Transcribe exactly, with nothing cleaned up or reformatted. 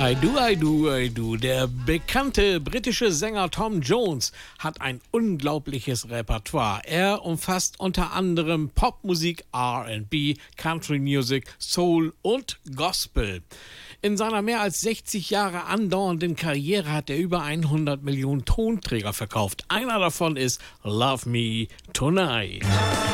I do, I do, I do. Der bekannte britische Sänger Tom Jones hat ein unglaubliches Repertoire. Er umfasst unter anderem Popmusik, R and B, Country Music, Soul und Gospel. In seiner mehr als sechzig Jahre andauernden Karriere hat er über hundert Millionen Tonträger verkauft. Einer davon ist Love Me Tonight.